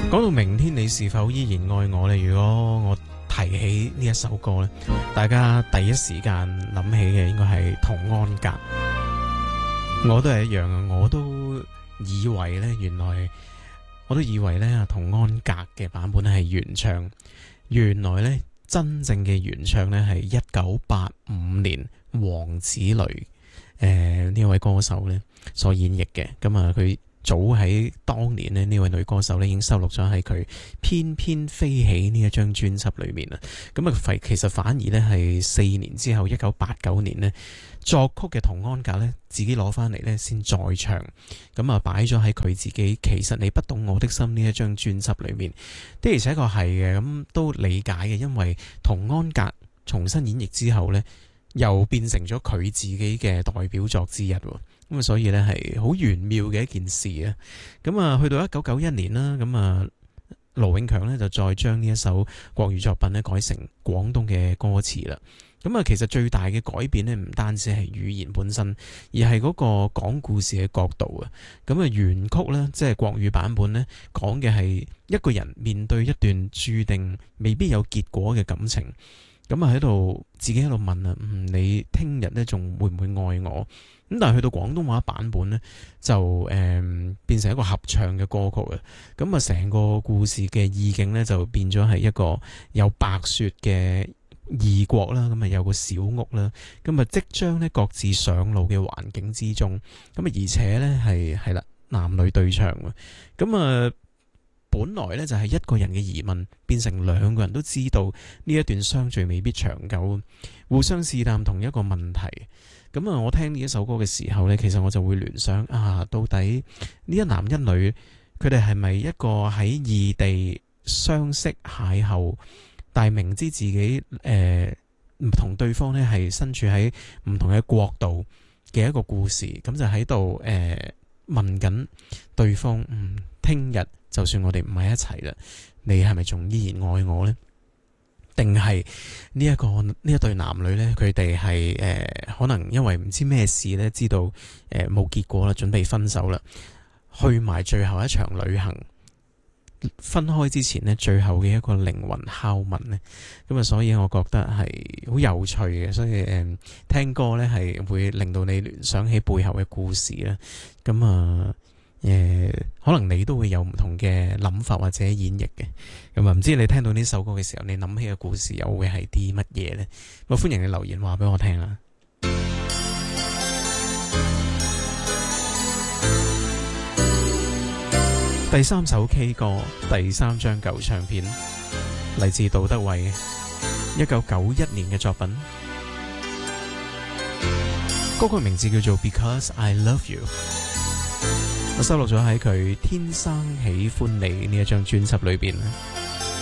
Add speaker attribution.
Speaker 1: 講到明天你是否依然愛我呢？如果我提起呢一首歌呢，大家第一時間諗起嘅應該係童安格。我都係一樣啊，我都以為呢童安格嘅版本係原唱，原來呢真正嘅原唱呢係1985年黃子蕾呢位歌手呢所演繹嘅。咁啊，佢早喺當年呢位女歌手呢已經收錄咗喺佢翩翩飛起呢一張專輯裏面啦。咁啊，其實反而呢係4年之後1989年呢作曲嘅童安格呢自己攞翻嚟呢先再唱，咁啊擺咗喺佢自己其實你不懂我的心呢一張專輯裏面。的而且確係嘅，咁都理解嘅，因為童安格重新演繹之後呢又變成咗佢自己嘅代表作之一，咁啊，所以呢係好玄妙嘅一件事啊。咁啊，去到1991年啦，咁啊，盧永強呢就再將呢一首國語作品呢改成廣東嘅歌詞啦。咁啊，其實最大嘅改變呢，唔單止係語言本身，而係嗰個講故事嘅角度啊。咁啊，原曲呢，即係國語版本呢，講嘅係一個人面對一段注定未必有結果嘅感情，咁啊自己喺度問啊，你聽日呢仲會唔會愛我？咁但係去到廣東話版本呢，就變成一個合唱嘅歌曲啊。咁啊，成個故事嘅意境呢，就變咗係一個有白雪嘅異國啦，咁啊有個小屋啦，咁啊即將呢各自上路嘅環境之中，咁啊而且呢係啦男女對唱，咁啊本來呢就係一個人嘅疑問變成兩個人都知道呢一段相聚未必長久，互相試探同一個問題。咁啊，我聽呢一首歌嘅時候呢，其實我就會聯想啊，到底呢一男一女佢哋係咪一個喺異地相識邂逅，但係明知自己唔同對方呢係身處喺唔同嘅國度嘅一個故事，咁就喺度問緊對方，聽日就算我哋唔係一齊啦，你係咪仲依然愛我呢？定係呢一對男女呢，佢哋係可能因為唔知咩事呢，知道冇結果啦，準備分手啦，去埋最後一場旅行。分開之前呢，最後嘅一個靈魂拷問呢，咁啊，所以我覺得係好有趣嘅，所以聽歌呢係會令到你聯想起背後嘅故事啦。咁啊，可能你都會有唔同嘅諗法或者演繹嘅。咁啊，唔知你聽到呢首歌嘅時候，你諗起嘅故事又會係啲乜嘢呢？咁歡迎你留言話俾我聽啦。第三首 K 歌，第三張舊唱片，嚟自杜德偉1991年嘅作品，歌曲名字叫做 Because I Love You， 我收錄咗喺佢天生喜歡你呢一張專輯裏邊。